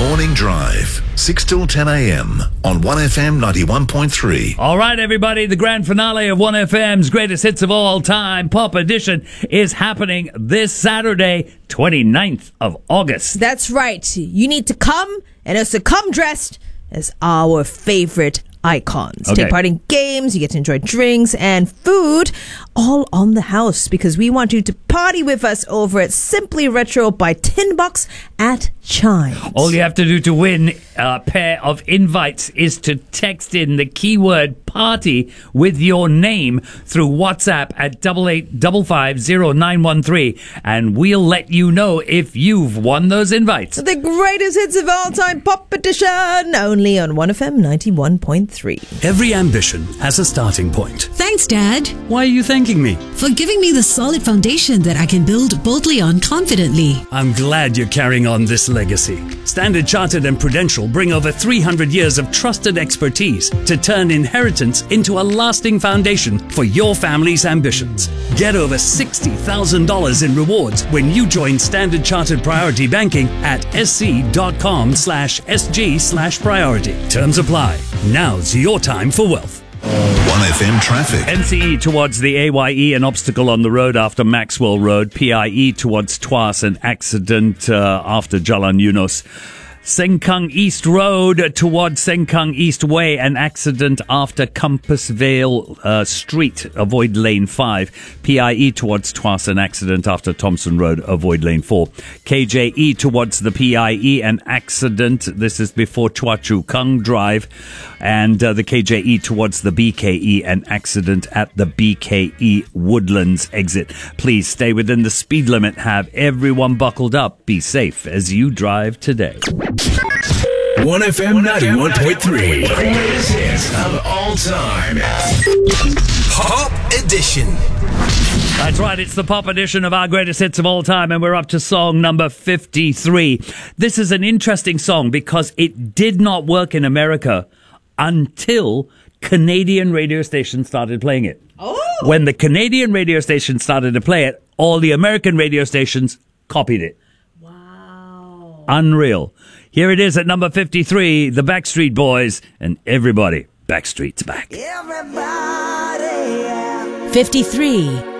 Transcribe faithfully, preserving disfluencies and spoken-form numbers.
Morning Drive, six till ten a.m. on one F M ninety-one point three. All right, everybody, the grand finale of one F M's greatest hits of all time, Pop Edition, is happening this Saturday, twenty-ninth of August. That's right. You need to come, and also come dressed as our favorite icons. Okay. Take part in games, you get to enjoy drinks and food, all on the house, because we want you to party with us over at Simply Retro by Tin Box at Chimes. All you have to do to win a pair of invites is to text in the keyword party with your name through WhatsApp at double eight double five zero nine one three, and we'll let you know if you've won those invites. The greatest hits of all time, Pop Edition, only on one F M ninety-one point three. Every ambition has a starting point. Thanks, Dad, Why are you thanking me? for giving me the solid foundation that I can build boldly on confidently. I'm glad you're carrying on this legacy. Standard Chartered and Prudential bring over three hundred years of trusted expertise to turn inheritance into a lasting foundation for your family's ambitions. Get over sixty thousand dollars in rewards when you join Standard Chartered Priority Banking at sc.com slash sg slash priority. Terms apply. Now's your time for wealth. one F M traffic. M C E towards the A Y E, an obstacle on the road after Maxwell Road. P I E towards Tuas, an accident uh, after Jalan Yunus. Sengkang East Road towards Sengkang East Way, an accident after Compassvale uh, Street. Avoid lane five. P I E towards Tuas, an accident after Thompson Road. Avoid lane four. K J E towards the P I E, an accident. This is before Chua Chu Kang Drive. And uh, the K J E towards the B K E, an accident at the B K E Woodlands exit. Please stay within the speed limit. Have everyone buckled up. Be safe as you drive today. one F M ninety-one point three. Greatest hits of all time. Pop Edition. That's right, it's the Pop Edition of our greatest hits of all time, and we're up to song number fifty-three. This is an interesting song because it did not work in America until Canadian radio stations started playing it. Oh! When the Canadian radio stations started to play it, all the American radio stations copied it. Wow. Unreal. Here it is at number fifty-three, the Backstreet Boys, and everybody, Backstreet's back. fifty-three.